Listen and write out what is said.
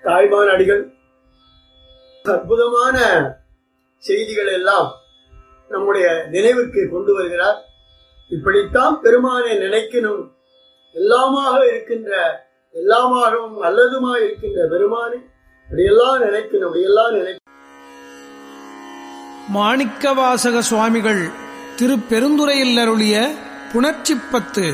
தாய்மான் அடிகள் அற்புதமான செய்திகள் எல்லாம் நம்முடைய நினைவுக்கு கொண்டு வருகிறார். இப்படித்தான் பெருமானை நினைக்கணும். எல்லாமாக இருக்கின்ற, எல்லாமாகவும் அல்லதுமாய் இருக்கின்ற பெருமானை அப்படியெல்லாம் நினைக்கணும், அப்படியெல்லாம் நினைக்கணும். மாணிக்கவாசக சுவாமிகள் திருப்பெருந்துறையில் அருளிய புணர்ச்சிப்பத்து